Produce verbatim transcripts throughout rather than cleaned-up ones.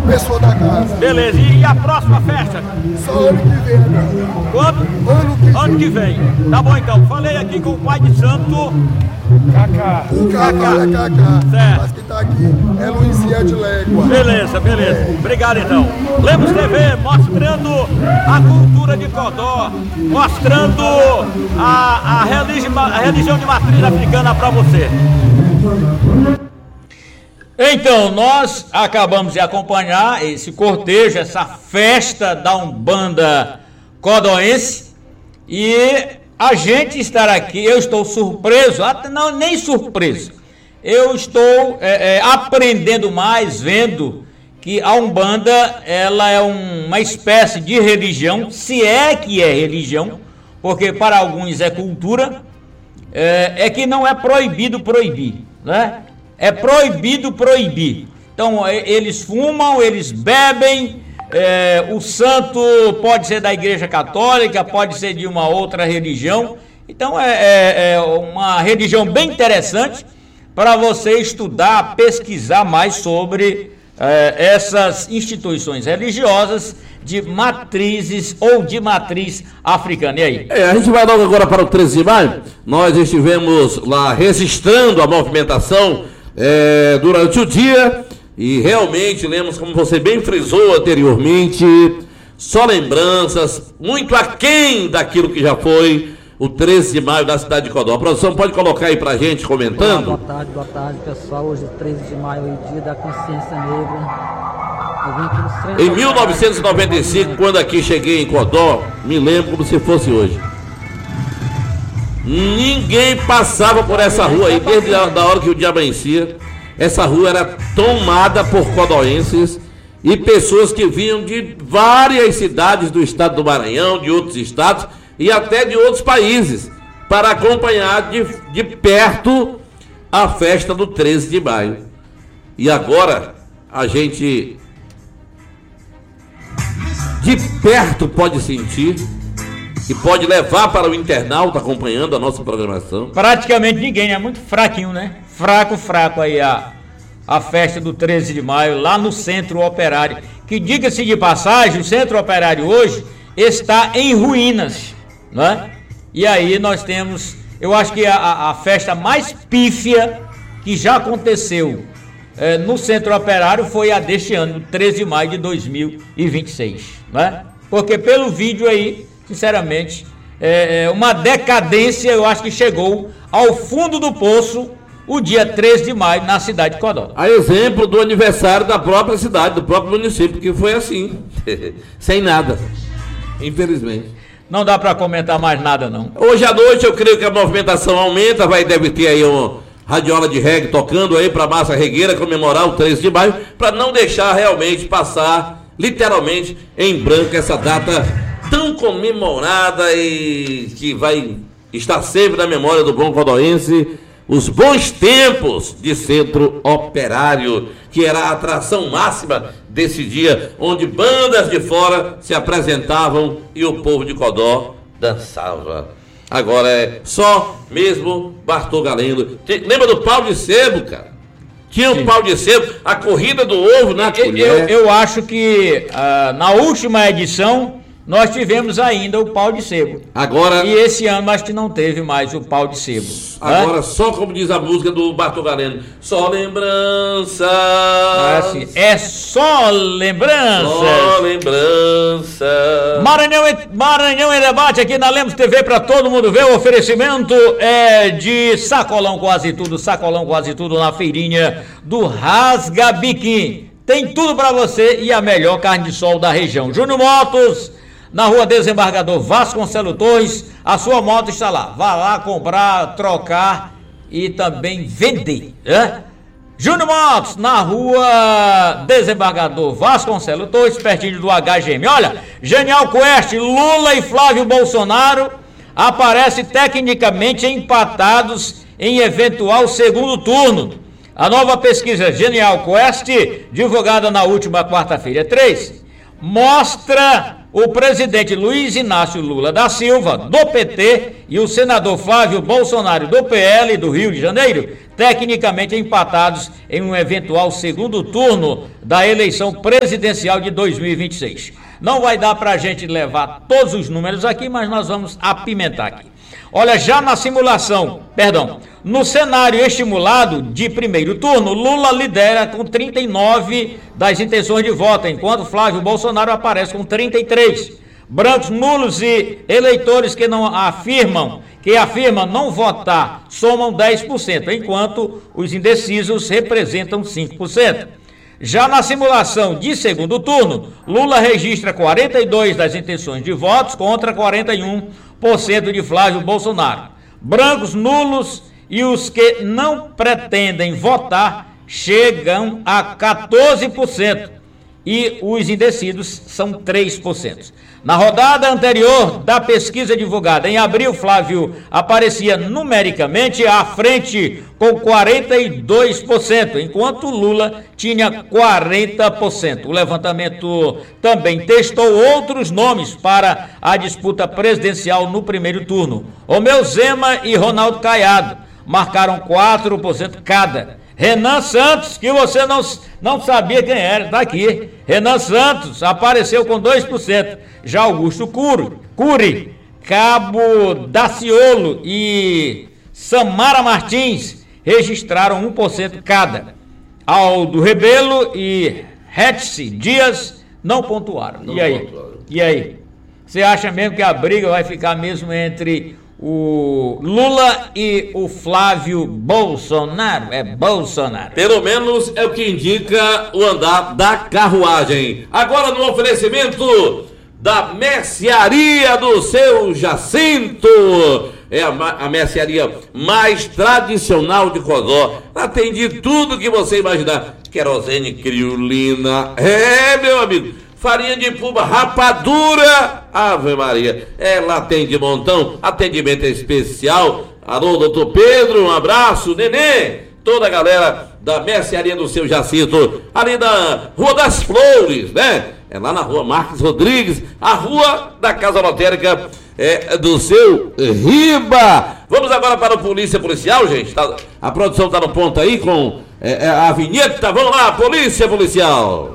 uma pessoa da casa. Beleza, e a próxima festa? Só ano que vem, né? Quando? Ano que vem. Ano que vem. Tá bom então, falei aqui com o pai de santo. Cacá. O Cacá é Cacá. Certo. Mas que tá aqui é Luizinha de Légua. Beleza, beleza. É. Obrigado então. Lemos T V mostrando a cultura de Codó, mostrando a, a, religi a religião de matriz africana pra você. Então, nós acabamos de acompanhar esse cortejo, essa festa da Umbanda Codoense, e a gente estar aqui, eu estou surpreso, não, nem surpreso, eu estou é, é, aprendendo mais, vendo que a Umbanda, ela é um, uma espécie de religião, se é que é religião, porque para alguns é cultura, é, é que não é proibido proibir, né? É proibido proibir. Então, eles fumam, eles bebem, é, o santo pode ser da Igreja Católica, pode ser de uma outra religião. Então, é, é, é uma religião bem interessante para você estudar, pesquisar mais sobre é, essas instituições religiosas de matrizes ou de matriz africana. E aí? É, a gente vai logo agora para o treze de maio. Nós estivemos lá registrando a movimentação É, durante o dia, e realmente lemos, como você bem frisou anteriormente, só lembranças, muito aquém daquilo que já foi o treze de maio da cidade de Codó. A produção pode colocar aí pra gente, comentando? Olá, boa tarde, boa tarde pessoal, hoje treze de maio é dia da consciência negra. Em mil novecentos e noventa e cinco, quando aqui cheguei em Codó, me lembro como se fosse hoje. Ninguém passava por essa rua aí, desde a da hora que o dia amanhecia. Essa rua era tomada por codóenses e pessoas que vinham de várias cidades do estado do Maranhão, de outros estados e até de outros países, para acompanhar de, de perto a festa do treze de maio. E agora a gente de perto pode sentir e pode levar para o internauta acompanhando a nossa programação. Praticamente ninguém, né? Muito fraquinho, né? Fraco, fraco aí a, a festa do treze de maio lá no Centro Operário. Que, diga-se de passagem, o Centro Operário hoje está em ruínas, né? E aí nós temos, eu acho que a, a festa mais pífia que já aconteceu é, no Centro Operário foi a deste ano, treze de maio de dois mil e vinte e seis, né? Porque pelo vídeo aí, sinceramente, é uma decadência, eu acho que chegou ao fundo do poço o dia treze de maio na cidade de Codó. A exemplo do aniversário da própria cidade, do próprio município, que foi assim, sem nada, infelizmente. Não dá para comentar mais nada, não. Hoje à noite eu creio que a movimentação aumenta, vai deve ter aí uma radiola de reggae tocando aí para a massa regueira comemorar o treze de maio, para não deixar realmente passar, literalmente, em branco essa data tão comemorada e que vai estar sempre na memória do bom codoense, os bons tempos de Centro Operário, que era a atração máxima desse dia, onde bandas de fora se apresentavam e o povo de Codó dançava. Agora é só mesmo Bartô Galeno. Lembra do pau de sebo, cara? Tinha o pau de sebo, a corrida do ovo na colher. Eu, eu acho que uh, na última edição nós tivemos ainda o pau de sebo. Agora. E esse ano acho que não teve mais o pau de sebo. Agora, hã? Só como diz a música do Bartô Galeno, só lembrança. Ah, sim. É só lembrança. Só lembrança. Maranhão, Maranhão em debate aqui na Lemos T V para todo mundo ver. O oferecimento é de sacolão quase tudo, sacolão quase tudo na feirinha do Rasga Biquim. Tem tudo para você e a melhor carne de sol da região. Júnior Motos, na rua Desembargador Vasconcelos Torres, a sua moto está lá. Vá lá comprar, trocar e também vender, né? Júnior Motos, na rua Desembargador Vasconcelos Torres, pertinho do H G M. Olha, Genial Quest, Lula e Flávio Bolsonaro aparecem tecnicamente empatados em eventual segundo turno. A nova pesquisa Genial Quest, divulgada na última quarta-feira três, mostra o presidente Luiz Inácio Lula da Silva, do P T, e o senador Flávio Bolsonaro, do P L do Rio de Janeiro, tecnicamente empatados em um eventual segundo turno da eleição presidencial de dois mil e vinte e seis. Não vai dar para a gente levar todos os números aqui, mas nós vamos apimentar aqui. Olha, já na simulação, perdão, no cenário estimulado de primeiro turno, Lula lidera com trinta e nove das intenções de voto, enquanto Flávio Bolsonaro aparece com trinta e três. Brancos, nulos e eleitores que não afirmam, que afirmam não votar, somam dez por cento, enquanto os indecisos representam cinco por cento. Já na simulação de segundo turno, Lula registra quarenta e dois das intenções de votos contra quarenta e um por cento de Flávio Bolsonaro. Brancos, nulos e os que não pretendem votar chegam a quatorze por cento e os indecisos são três por cento. Na rodada anterior da pesquisa divulgada em abril, Flávio aparecia numericamente à frente com quarenta e dois por cento, enquanto Lula tinha quarenta por cento. O levantamento também testou outros nomes para a disputa presidencial no primeiro turno. Romeu Zema e Ronaldo Caiado marcaram quatro por cento cada. Renan Santos, que você não, não sabia quem era, está aqui. Renan Santos apareceu com dois por cento. Já Augusto Cury, Cury, Cabo Daciolo e Samara Martins registraram um por cento cada. Aldo Rebelo e Hetzi Dias não pontuaram. Não e aí? Pontuaram. E aí? Você acha mesmo que a briga vai ficar mesmo entre o Lula e o Flávio Bolsonaro? É Bolsonaro. Pelo menos é o que indica o andar da carruagem. Agora no oferecimento da mercearia do seu Jacinto. É a, a mercearia mais tradicional de Codó. Ela tem de tudo que você imaginar. Querosene, criolina. É, meu amigo. Farinha de puba, rapadura, Ave Maria, ela tem de montão, atendimento especial. Alô, doutor Pedro, um abraço, Nenê, toda a galera da mercearia do seu Jacinto, ali da Rua das Flores, né? É lá na Rua Marques Rodrigues, a Rua da Casa Lotérica é, do seu Riba. Vamos agora para o Polícia Policial, gente, tá, a produção está no ponto aí com é, a vinheta, vamos lá, Polícia Policial.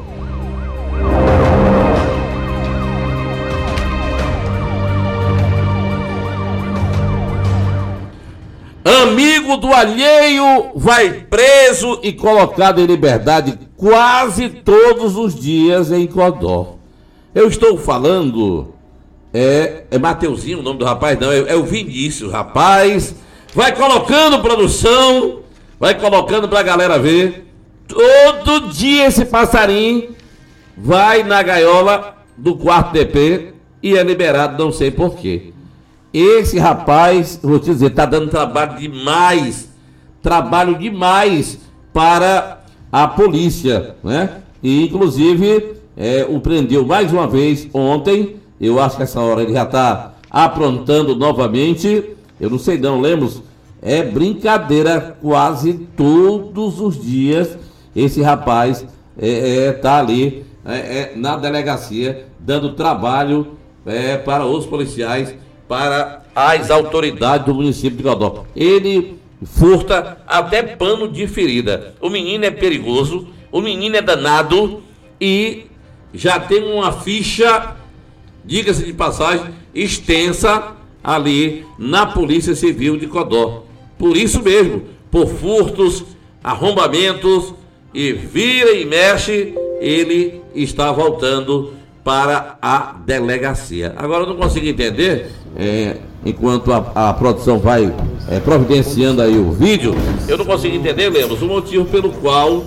Amigo do alheio vai preso e colocado em liberdade quase todos os dias em Codó. Eu estou falando, é, é Mateuzinho o nome do rapaz, não, é, é o Vinícius, rapaz. Vai colocando produção, vai colocando pra galera ver. Todo dia esse passarinho vai na gaiola do quarto D P e é liberado, não sei porquê. Esse rapaz, vou te dizer, está dando trabalho demais, trabalho demais para a polícia, né? E inclusive é, o prendeu mais uma vez ontem. Eu acho que essa hora ele já está aprontando novamente. Eu não sei não, Lemos, é brincadeira, quase todos os dias esse rapaz está é, é, tá ali é, é, na delegacia dando trabalho é, para os policiais, para as autoridades do município de Codó. Ele furta até pano de ferida. O menino é perigoso, o menino é danado e já tem uma ficha, diga-se de passagem, extensa ali na Polícia Civil de Codó. Por isso mesmo, por furtos, arrombamentos e vira e mexe, ele está voltando para a delegacia. Agora eu não consigo entender, é, enquanto a, a produção vai é, providenciando aí o vídeo, eu não consigo entender, Lemos, o motivo pelo qual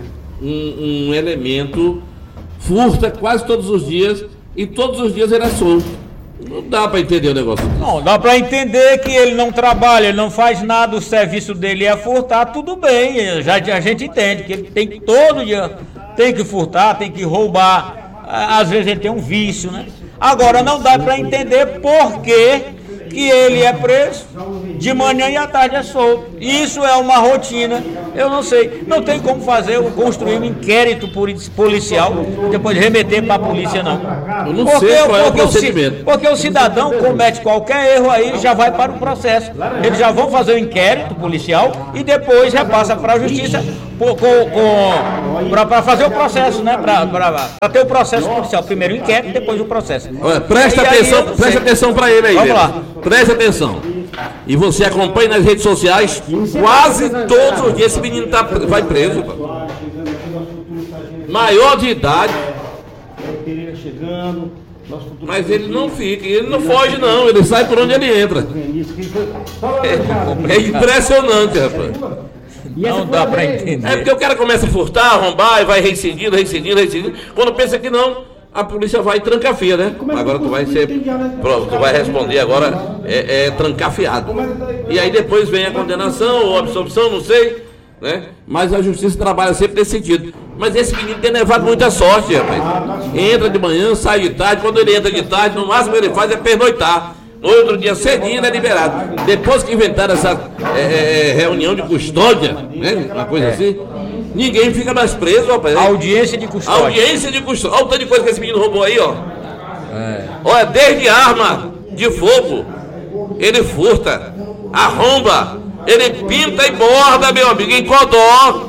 um, um elemento furta quase todos os dias e todos os dias ele é solto. Não dá para entender o negócio. Não, dá para entender que ele não trabalha, ele não faz nada, o serviço dele é furtar, tudo bem, já a gente entende que ele tem que todo dia, tem que furtar, tem que roubar, às vezes ele tem um vício, né? Agora não dá para entender por que que e ele é preso, de manhã e à tarde é solto. Isso é uma rotina, eu não sei. Não tem como fazer, construir um inquérito policial e depois remeter para a polícia, não. Eu não porque, sei qual é o porque, procedimento. o, porque o cidadão comete qualquer erro aí, já vai para o processo. Eles já vão fazer o inquérito policial e depois repassa para a justiça para fazer o processo, né? Para ter o processo policial. Primeiro o inquérito, depois o processo. Olha, presta E atenção, aí, presta atenção para ele aí. Vamos mesmo. lá. Presta atenção. E você acompanha nas redes sociais, quase todos os dias esse menino tá, vai preso. Pô. Maior de idade. Mas ele não fica, ele não foge não, ele sai por onde ele entra. É, é impressionante, rapaz. Não dá para entender. É porque o cara começa a furtar, arrombar, e vai reincidindo, reincidindo, reincidindo. Quando pensa que não, a polícia vai trancafiar, né? Agora tu vai ser. Pronto, tu vai responder agora, é, é trancafiado. E aí depois vem a condenação ou absorção, não sei, né? Mas a justiça trabalha sempre nesse sentido. Mas esse menino tem levado muita sorte, rapaz. Entra de manhã, sai de tarde. Quando ele entra de tarde, no máximo que ele faz é pernoitar. No outro dia cedinho ele é liberado. Depois que inventaram essa é, reunião de custódia, né? Uma coisa é. assim, ninguém fica mais preso, rapaz. Audiência de custódia. Audiência de custódia. Olha o tanto de coisa que esse menino roubou aí, ó. É. Olha, desde arma de fogo, ele furta, arromba, ele pinta e borda, meu amigo, em Codó.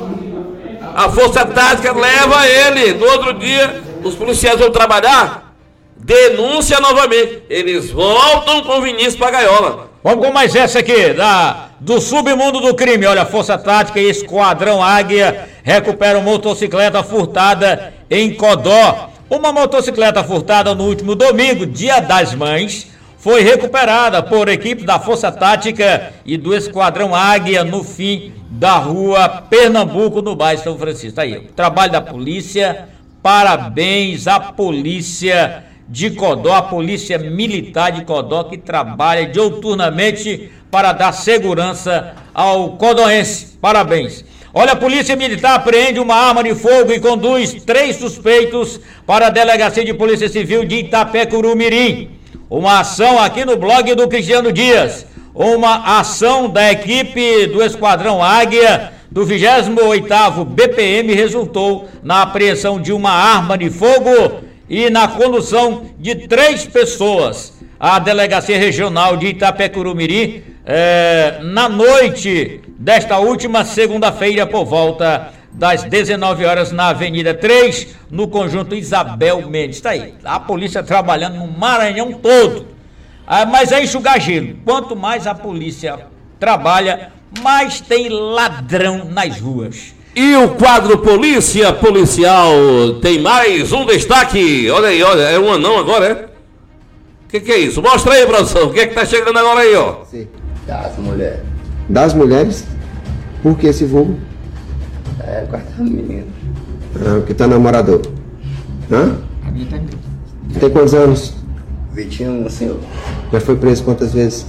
A força tática leva ele. No outro dia, os policiais vão trabalhar. Denúncia novamente. Eles voltam com o Vinícius pra gaiola. Vamos com mais essa aqui, da, do submundo do crime. Olha, Força Tática e Esquadrão Águia recuperam motocicleta furtada em Codó. Uma motocicleta furtada no último domingo, Dia das Mães, foi recuperada por equipe da Força Tática e do Esquadrão Águia no fim da rua Pernambuco, no bairro São Francisco. Aí, o trabalho da polícia, parabéns à polícia de Codó, a polícia militar de Codó, que trabalha diuturnamente para dar segurança ao codoense. Parabéns. Olha, a polícia militar apreende uma arma de fogo e conduz três suspeitos para a Delegacia de Polícia Civil de Itapecuru-Mirim. Uma ação aqui no blog do Cristiano Dias. Uma ação da equipe do Esquadrão Águia do vigésimo oitavo B P M resultou na apreensão de uma arma de fogo e na condução de três pessoas à Delegacia Regional de Itapecuru-Mirim eh, na noite desta última segunda-feira por volta das dezenove horas na Avenida três, no conjunto Isabel Mendes. Está aí, a polícia trabalhando no Maranhão todo. Ah, mas é enxugar gelo. Quanto mais a polícia trabalha, mais tem ladrão nas ruas. E o quadro Polícia Policial tem mais um destaque. Olha aí, olha, é um anão agora, é? O que, que é isso? Mostra aí, produção. O que é que tá chegando agora aí, ó? Sim. Das mulheres. Das mulheres? Por que esse vulgo? É, quarta menina. Ah, porque tá namorador. Hã? Tem quantos anos? vinte e um, senhor. Já foi preso quantas vezes?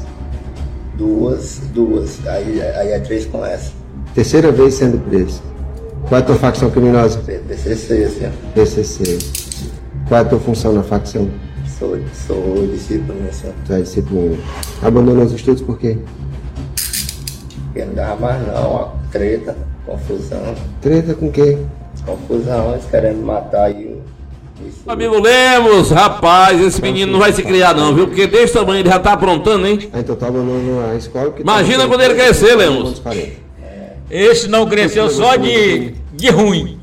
Duas, duas. Aí, aí é três com essa. Terceira vez sendo preso. Qual é a tua facção criminosa? P C C, senhor. P C C. Qual é a tua função na facção? Sou, sou discípulo, né, senhor? Tu é discípulo. Abandonou os estudos por quê? Porque não dava mais não, ó, treta, confusão. Treta com quem? Confusão, eles querendo matar aí. Isso. Amigo Lemos, rapaz, esse menino não vai se criar não, viu? Porque desse tamanho ele já tá aprontando, hein? Ah, então tu abandonou a escola. Que Imagina tá quando ele crescer, Lemos. Esse não cresceu só de, de ruim.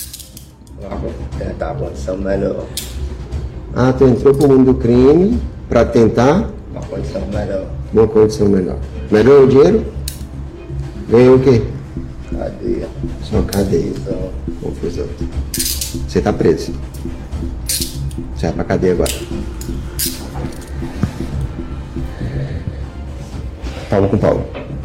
Tentar uma condição melhor. Ah, tu entrou pro mundo do crime pra tentar Uma condição melhor. uma condição melhor. Melhorou o dinheiro? Ganhou o quê? Cadeia. Só cadeia. Confusão. Confusão. Você tá preso. Você vai pra cadeia agora. Paulo com Paulo.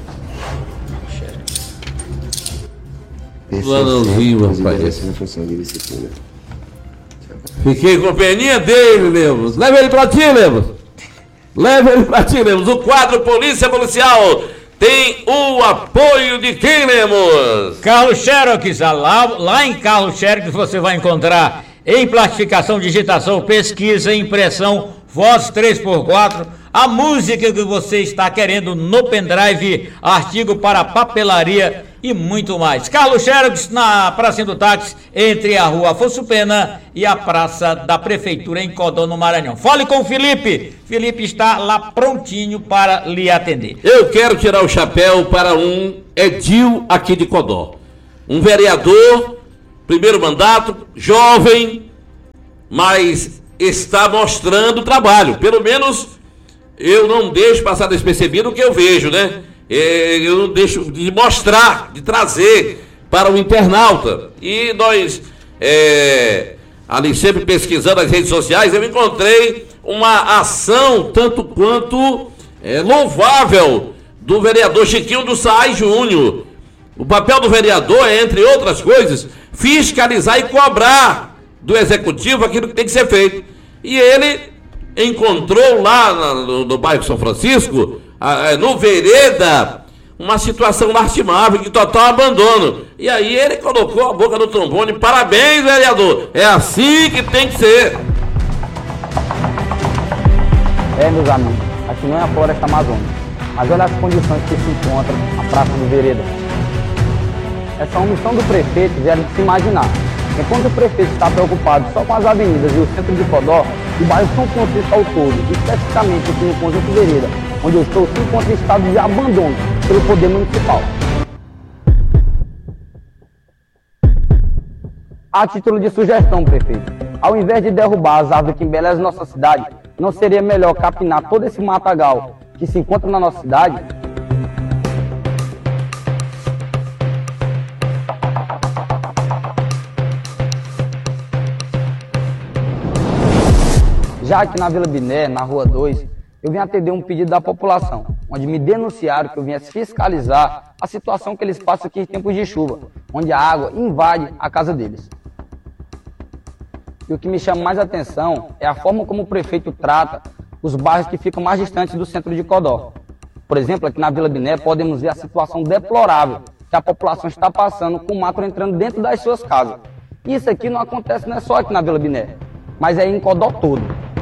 Planãozinho, rapaz. Essa é a função de disciplina. Fiquei com peninha dele, Lemos. Leva ele pra ti, Lemos. Leva ele pra ti, Lemos. O quadro Polícia Policial tem o apoio de quem, Lemos? Carlos Xerox, lá, lá em Carlos Xerox você vai encontrar em plastificação, digitação, pesquisa, impressão, voz três por quatro, a música que você está querendo no pendrive, artigo para papelaria e muito mais. Carlos Xerox, na Praça do Táxi, entre a Rua Afonso Pena e a Praça da Prefeitura em Codó, no Maranhão. Fale com o Felipe. Felipe está lá prontinho para lhe atender. Eu quero tirar o chapéu para um edil aqui de Codó. Um vereador, primeiro mandato, jovem, mas está mostrando trabalho. Pelo menos eu não deixo passar despercebido o que eu vejo, né? Eu não deixo de mostrar, de trazer para o internauta. E nós, é, ali sempre pesquisando as redes sociais, eu encontrei uma ação tanto quanto é, louvável do vereador Chiquinho do Saai Júnior. O papel do vereador é, entre outras coisas, fiscalizar e cobrar do executivo aquilo que tem que ser feito. E ele encontrou lá no, no bairro São Francisco, no Vereda, uma situação lastimável de total abandono. E aí ele colocou a boca no trombone. Parabéns, vereador, é assim que tem que ser. É, meus amigos, aqui não é a floresta amazônica, mas olha as condições que se encontra a Praça do Vereda. Essa omissão do prefeito gera de se imaginar. Enquanto o prefeito está preocupado só com as avenidas e o centro de Codó, o bairro São Francisco ao todo, especificamente aqui no Conjunto Vereda, onde eu estou, se encontra em estado de abandono pelo poder municipal. A título de sugestão, prefeito, ao invés de derrubar as árvores que embelezam nossa cidade, não seria melhor capinar todo esse matagal que se encontra na nossa cidade? Já aqui na Vila Biné, na Rua dois, eu vim atender um pedido da população, onde me denunciaram que eu viesse fiscalizar a situação que eles passam aqui em tempos de chuva, onde a água invade a casa deles. E o que me chama mais atenção é a forma como o prefeito trata os bairros que ficam mais distantes do centro de Codó. Por exemplo, aqui na Vila Biné podemos ver a situação deplorável que a população está passando com o mato entrando dentro das suas casas. Isso aqui não acontece não é só aqui na Vila Biné, mas é em Codó todo.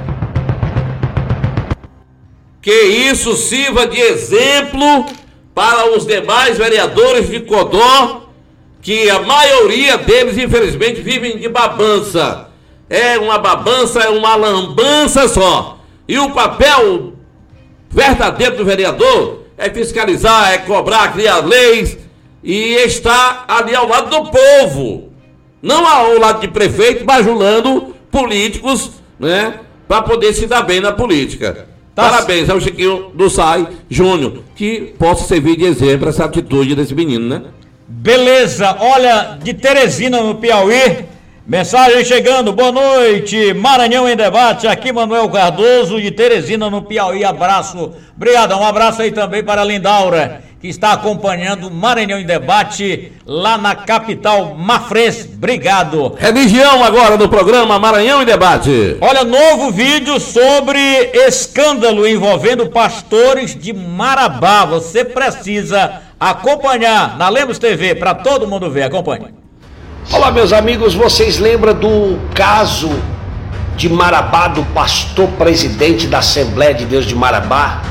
Que isso sirva de exemplo para os demais vereadores de Codó, que a maioria deles, infelizmente, vivem de babança. É uma babança, é uma lambança só. E o papel verdadeiro do vereador é fiscalizar, é cobrar, criar leis e estar ali ao lado do povo. Não ao lado de prefeito, bajulando políticos, né, para poder se dar bem na política. Tá. Parabéns ao Chiquinho do Saai Júnior, que possa servir de exemplo essa atitude desse menino, né? Beleza, olha, de Teresina, no Piauí, mensagem chegando, boa noite, Maranhão em Debate, aqui Manuel Cardoso, de Teresina, no Piauí, abraço, obrigado, um abraço aí também para a Lindaura, que está acompanhando o Maranhão em Debate, lá na capital mafrense, obrigado. Religião agora no programa Maranhão em Debate. Olha, novo vídeo sobre escândalo envolvendo pastores de Marabá, você precisa acompanhar na Lemos T V, para todo mundo ver, acompanhe. Olá, meus amigos, vocês lembram do caso de Marabá, do pastor presidente da Assembleia de Deus de Marabá?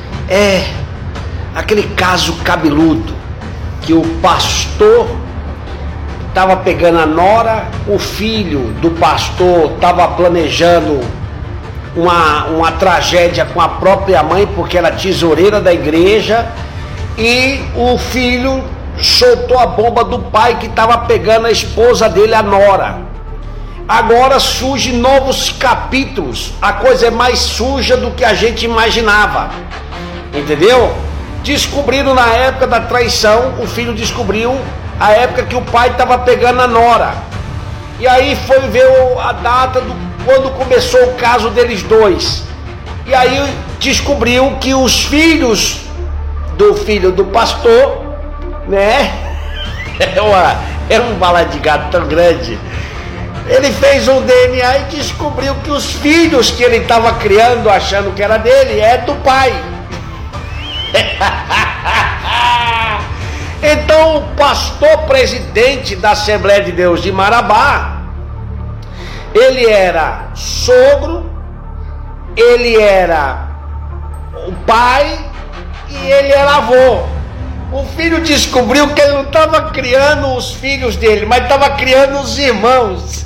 É aquele caso cabeludo, que o pastor estava pegando a nora, o filho do pastor estava planejando uma, uma tragédia com a própria mãe, porque era tesoureira da igreja, e o filho soltou a bomba do pai que estava pegando a esposa dele, a nora. Agora surgem novos capítulos, a coisa é mais suja do que a gente imaginava, entendeu? Descobriram na época da traição, o filho descobriu a época que o pai estava pegando a nora. E aí foi ver a data do, quando começou o caso deles dois. E aí descobriu que os filhos do filho do pastor, né? É, uma, é um bala de gato tão grande. Ele fez um D N A e descobriu que os filhos que ele estava criando, achando que era dele, é do pai. Então o pastor presidente da Assembleia de Deus de Marabá, ele era sogro, ele era o pai e ele era avô. O filho descobriu que ele não estava criando os filhos dele, mas estava criando os irmãos.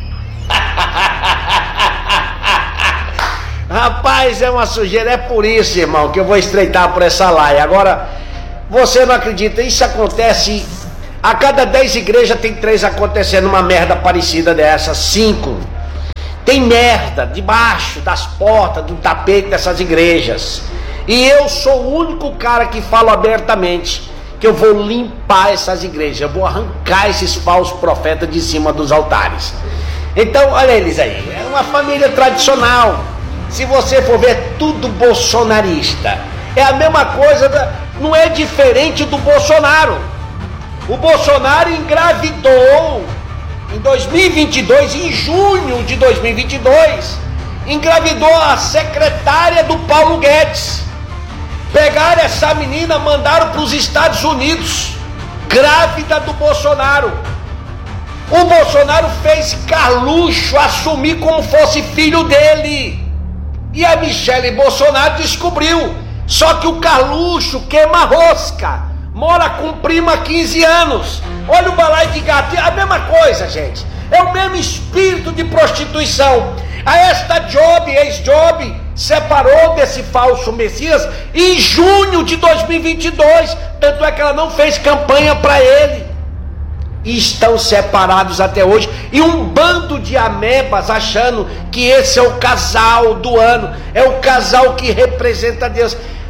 Rapaz, é uma sujeira. É por isso, irmão, que eu vou estreitar por essa laia. Agora, você não acredita, isso acontece a cada dez igrejas, tem três acontecendo uma merda parecida dessa. Cinco. Tem merda debaixo das portas, do tapete dessas igrejas. E eu sou o único cara que falo abertamente que eu vou limpar essas igrejas, eu vou arrancar esses falsos profetas de cima dos altares. Então, olha eles aí, é uma família tradicional. Se você for ver, tudo bolsonarista. É a mesma coisa, da, não é diferente do Bolsonaro. O Bolsonaro engravidou em dois mil e vinte e dois, em junho de dois mil e vinte e dois, engravidou a secretária do Paulo Guedes. Pegaram essa menina, mandaram para os Estados Unidos, grávida do Bolsonaro. O Bolsonaro fez Carluxo assumir como fosse filho dele. E a Michele Bolsonaro descobriu. Só que o Carluxo queima rosca, mora com prima há quinze anos. Olha o balaio de gato, é a mesma coisa, gente. É o mesmo espírito de prostituição. A esta Job, ex-Job, separou desse falso Messias em junho de dois mil e vinte e dois. Tanto é que ela não fez campanha para ele. E estão separados até hoje. E um bando de amebas achando que esse é o casal do ano. É o casal que representa Deus.